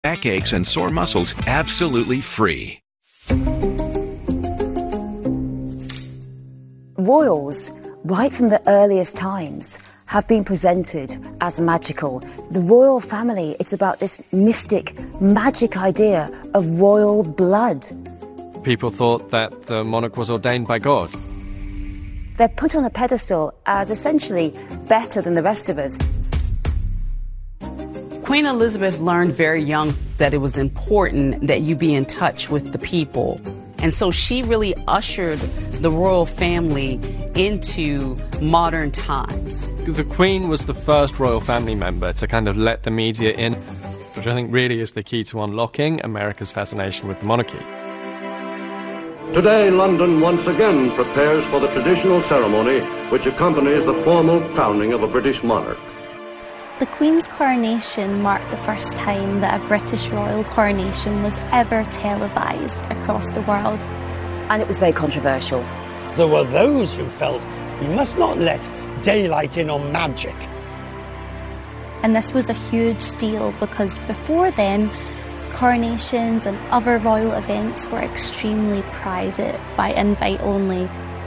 backaches and sore muscles absolutely free. Royals, right from the earliest times, have been presented as magical. The royal family, it's about this mystic, magic idea of royal blood. People thought that the monarch was ordained by God. They're put on a pedestal as essentially better than the rest of us. Queen Elizabeth learned very young that it was important that you be in touch with the people. And so she really ushered the royal family into modern times. The Queen was the first royal family member to kind of let the media in, which I think really is the key to unlocking America's fascination with the monarchy. Today, London once again prepares for the traditional ceremony which accompanies the formal crowning of a British monarch. The Queen's coronation marked the first time that a British royal coronation was ever televised across the world. And it was very controversial. There were those who felt we must not let daylight in on magic. And this was a huge deal because before then, coronations and other royal events were extremely private, by invite only.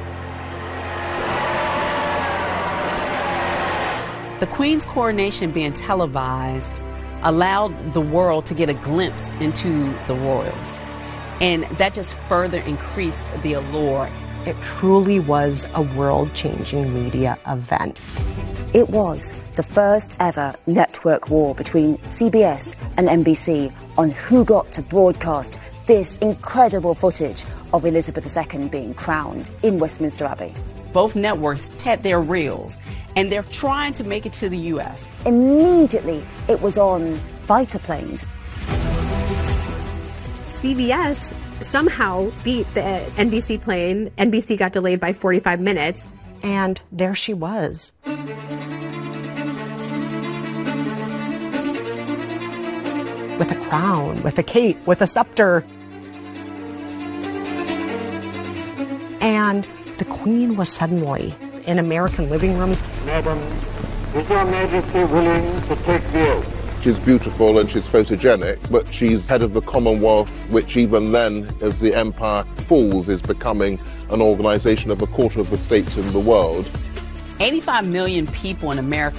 The Queen's coronation being televised allowed the world to get a glimpse into the royals. And that just further increased the allure. It truly was a world-changing media event. It was the first ever network war between CBS and NBC on who got to broadcast this incredible footage of Elizabeth II being crowned in Westminster Abbey. Both networks had their reels, and they're trying to make it to the U.S. Immediately, it was on fighter planes. CBS somehow beat the NBC plane. NBC got delayed by 45 minutes. And there she was. With a crown, with a cape, with a scepter. And the Queen was suddenly in American living rooms. Madam, is Your Majesty willing to take the oath? She's beautiful and she's photogenic, but she's head of the Commonwealth, which even then, as the empire falls, is becoming an organization of a quarter of the states in the world. 85 million people in America